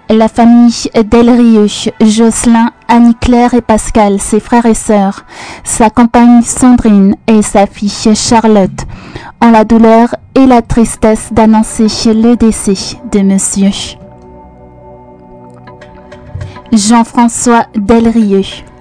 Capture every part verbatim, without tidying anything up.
La famille Delrieux, Jocelyn, Annie-Claire et Pascal, ses frères et sœurs, sa compagne Sandrine et sa fille Charlotte, ont la douleur et la tristesse d'annoncer le décès de monsieur Jean-François Delrieux.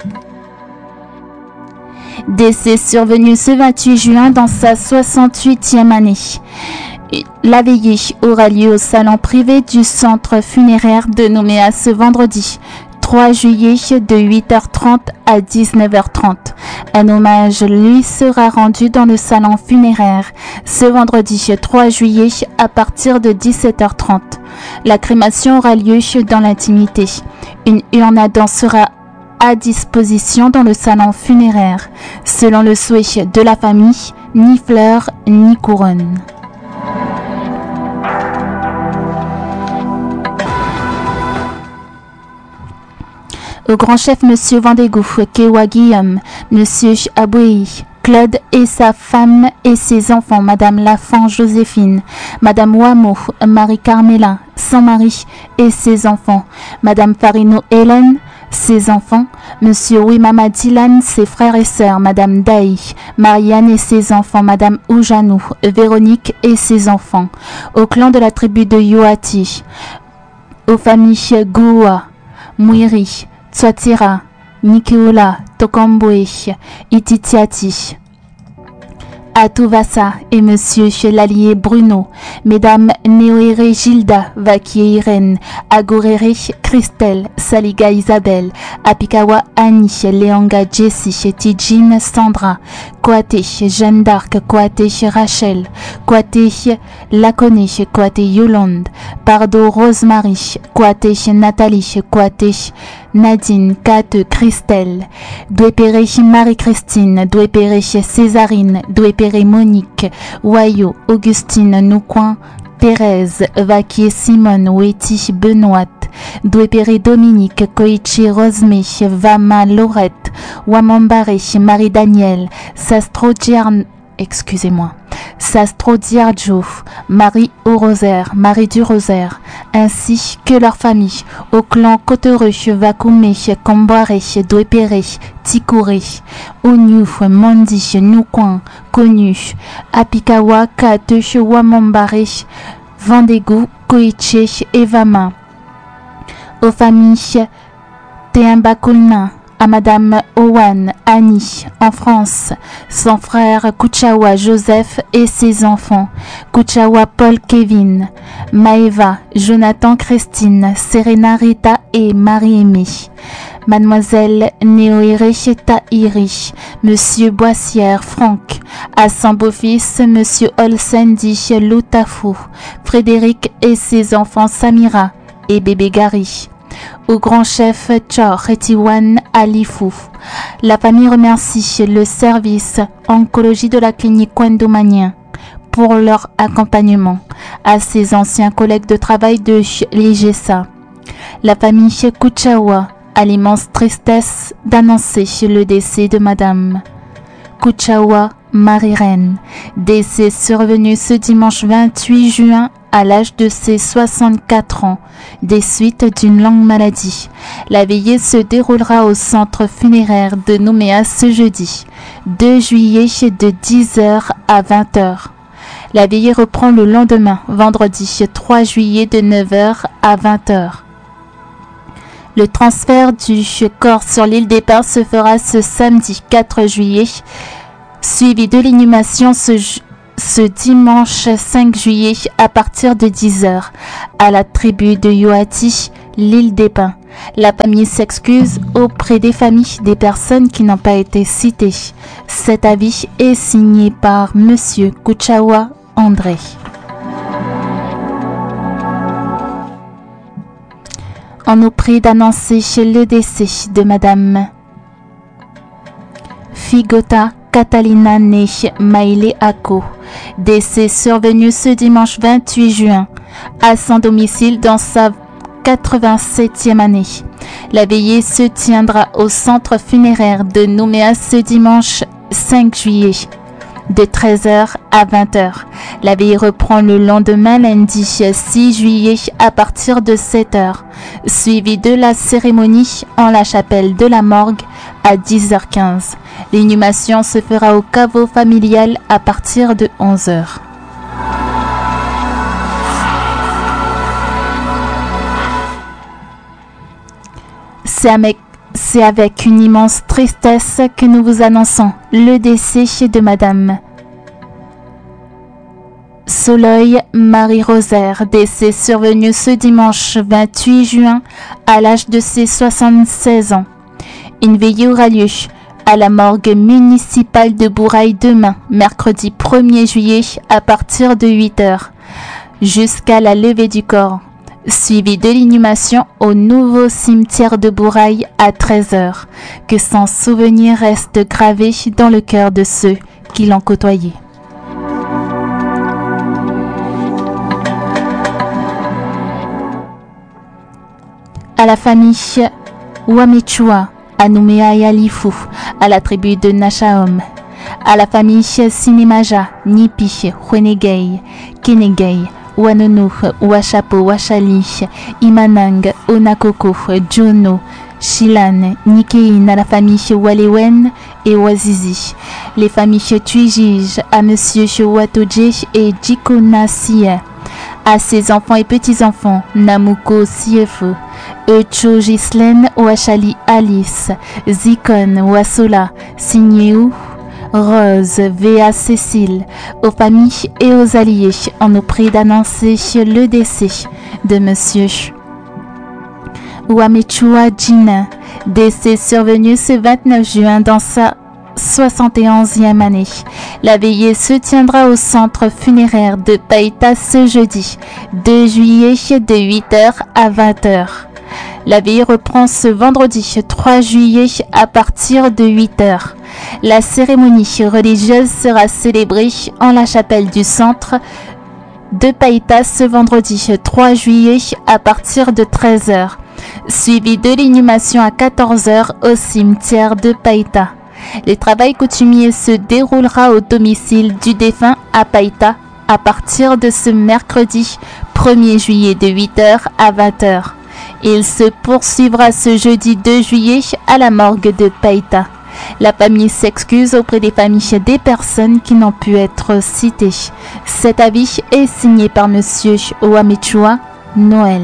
Décès survenu ce vingt-huit juin dans sa soixante-huitième année. La veillée aura lieu au salon privé du centre funéraire de Nouméa ce vendredi trois juillet de huit heures trente à dix-neuf heures trente. Un hommage lui sera rendu dans le salon funéraire ce vendredi trois juillet à partir de dix-sept heures trente. La crémation aura lieu dans l'intimité. Une urne à dents sera à disposition dans le salon funéraire. Selon le souhait de la famille, ni fleurs ni couronne. Au grand chef Monsieur Vendégou, Kewa Guillaume, Monsieur Abouei, Claude et sa femme et ses enfants, Madame Lafont Joséphine, Madame Wamo, Marie-Carmela, son mari et ses enfants, Madame Farino Hélène, ses enfants, Monsieur Wimama Dylan, ses frères et sœurs, Madame Daï, Marianne et ses enfants, Madame Oujanou, Véronique et ses enfants, au clan de la tribu de Yoati, aux familles Goua, Mouiri, Tswatira, Nikeola, Tokomboe, Ititiati, Atuvasa et Monsieur l'allié Bruno, Mesdames Néoéré Gilda, Vaquier Irène, Agoréré Christelle, Saliga Isabelle, Apikawa Annie, Léanga Jessie, Tijine Sandra, Kouate Jeanne d'Arc, Kouate Rachel, Kouate Laconé, Kouate Yolande, Pardo Rosemary, Kouate Nathalie, Kouate Nadine, Kate Christelle, Douépéré Marie-Christine, Douépéré Césarine, Douépéré Monique, Wayo, Augustine Noucoin, Thérèse, Vaquier Simone, Weti Benoît, Douépéré Dominique, Koichi Rosemé, Vama Laurette, Wamambare, Marie-Danielle, Sastro Diarn, excusez-moi, Sastro Diarjo, Marie au Rosaire, Marie du Rosaire, ainsi que leur famille, au clan Cotereux, Vakoumé, Comboiré, Douépéré, Tikouré, Onyu, Mondi, Noucoin, Connu, Apikawa, Kate, Wamambare, Vendégou, Koiché et Vama, aux familles Théimbakoulna, à Madame Owen Annie en France, son frère Kouchawa Joseph et ses enfants, Kouchawa Paul Kevin, Maëva, Jonathan Christine, Serena Rita et Marie-Aimée, Mademoiselle Néoéré Tahiri, Monsieur Boissière Franck, à son beau-fils Monsieur Olsendi Loutafou, Frédéric et ses enfants Samira et bébé Gary, au grand chef Chor Etiwan Alifou. La famille remercie le service oncologie de la clinique Kwendomanien pour leur accompagnement, à ses anciens collègues de travail de l'I G S A. La famille Kouchawa a l'immense tristesse d'annoncer le décès de Madame Kouchawa Marie-Reine, décès survenu ce dimanche vingt-huit juin à l'âge de ses soixante-quatre ans, des suites d'une longue maladie. La veillée se déroulera au centre funéraire de Nouméa ce jeudi, deux juillet de dix heures à vingt heures. La veillée reprend le lendemain, vendredi trois juillet de neuf heures à vingt heures. Le transfert du corps sur l'île des Pins se fera ce samedi quatre juillet, suivi de l'inhumation ce, ce dimanche cinq juillet à partir de dix heures à la tribu de Yoati, l'île des Pins. La famille s'excuse auprès des familles des personnes qui n'ont pas été citées. Cet avis est signé par Monsieur Kouchawa André. On nous prie d'annoncer le décès de Madame Figota Catalina née Maïlé Ako, décès survenu ce dimanche vingt-huit juin à son domicile dans sa quatre-vingt-septième année. La veillée se tiendra au centre funéraire de Nouméa ce dimanche cinq juillet de treize heures à vingt heures. La veillée reprend le lendemain lundi six juillet à partir de sept heures. suivi de la cérémonie en la chapelle de la morgue à dix heures quinze. L'inhumation se fera au caveau familial à partir de onze heures. C'est avec, c'est avec une immense tristesse que nous vous annonçons le décès de Madame Soloy Marie-Rosaire, décès survenu ce dimanche vingt-huit juin à l'âge de ses soixante-seize ans. Une veillée aura lieu à la morgue municipale de Bourail demain, mercredi premier juillet à partir de huit heures, jusqu'à la levée du corps, suivi de l'inhumation au nouveau cimetière de Bourail à treize heures. Que son souvenir reste gravé dans le cœur de ceux qui l'ont côtoyé. À la famille Wamechua, à Nouméa et à Lifou, à la tribu de Nashaom, à la famille Sinemaja, Nipi, Huenegei, Kenegei, Wanono, Washapo, Washali, Imanang, Onakoko, Jono, Shilan, Nikein, à la famille Walewen et Wazizi, les familles Tuijij, à Monsieur Watoje et Jikona Sie, à ses enfants et petits-enfants, Namuko Siefo, Echo Gislen, Wachali Alice, Zikon, Wasola, Signeu, Rose, Véa Cécile, aux familles et aux alliés, on nous prie d'annoncer le décès de Monsieur Wamechua Jina, décès survenu ce vingt-neuf juin dans sa soixante et onzième année. La veillée se tiendra au centre funéraire de Païta ce jeudi deux juillet de huit heures à vingt heures. La veillée reprend ce vendredi trois juillet à partir de huit heures. La cérémonie religieuse sera célébrée en la chapelle du centre de Païta ce vendredi trois juillet à partir de treize heures, suivi de l'inhumation à quatorze heures au cimetière de Païta. Le travail coutumier se déroulera au domicile du défunt à Païta à partir de ce mercredi premier juillet de huit heures à vingt heures. Il se poursuivra ce jeudi deux juillet à la morgue de Païta. La famille s'excuse auprès des familles des personnes qui n'ont pu être citées. Cet avis est signé par Monsieur Wamechua Noël.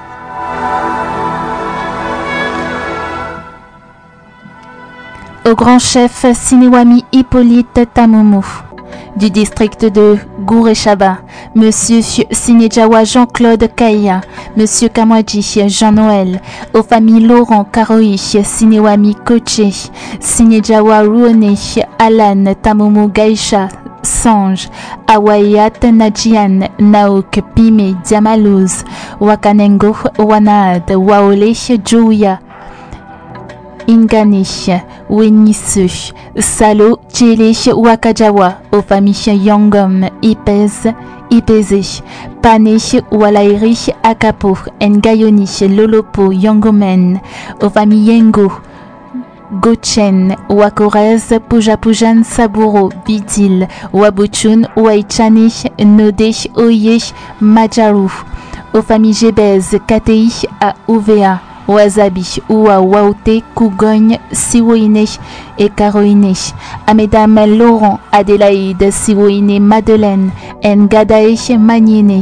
Au grand chef Sinewami Hippolyte Tamoumou du district de Gourechaba, Monsieur Sinejawa Jean-Claude Kaya, Monsieur Kamwadji Jean-Noël, aux familles Laurent Karoï, Sinewami Koché, Sinejawa Rouone, Alan Tamoumou Gaïcha, Sange, Awayat Nadjian, Naok Pime Diamalouz, Wakanengo Wanad, Waole Jouya, Ingane, Wenisu, Salo, Tchele, Wakajawa, aux familles Yongom, Ipez, Ipeze, Pane, Walairi, Akapo, Ngayoni, Lolopo, Yongomen, aux familles Yengo, Gochen, Wakorez, Pujapujan, Saburo, Bidil, Wabuchun, Waichane, Node, Oye, Majaru, aux familles Jebez, Katei, à Ouvea, Wasabi, Oua, Waote, Kougogne, Siwoine et Caroine, à Mesdames Laurent, Adélaïde, Siwoine, Madeleine, Ngadae, Maniene,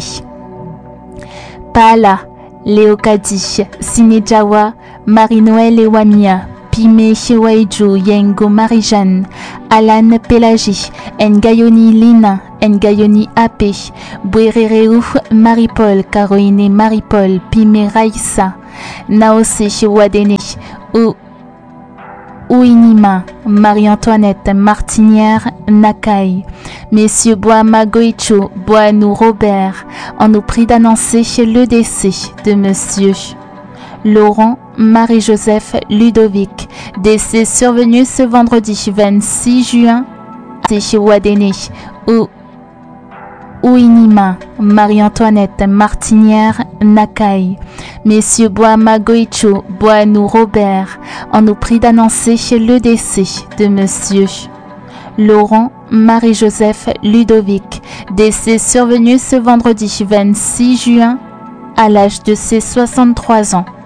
Pala, Léocadie, Sinejawa, Marie-Noël et Wamia, Pime, Waiju, Yengo, Marie-Jeanne, Alan, Pélagie, Ngayoni, Lina, Ngayoni, Ape, Bouerereu, Marie-Paul, Caroline, Marie-Paul, Pime, Raïssa, Naose, Wadene, ou Ouinima, Marie-Antoinette, Martinière, Nakai, Messieurs Boama Goicho, Boanou Robert, on nous prie d'annoncer le décès de Monsieur Laurent Marie-Joseph Ludovic, décès survenu ce vendredi vingt-six juin à Wadene, ou Ouinima, Marie-Antoinette, Martinière, Nakai, Messieurs Boama Goicho, Boanou Robert, on nous prie d'annoncer le décès de Monsieur Laurent Marie-Joseph Ludovic, décès survenu ce vendredi vingt-six juin à l'âge de ses soixante-trois ans.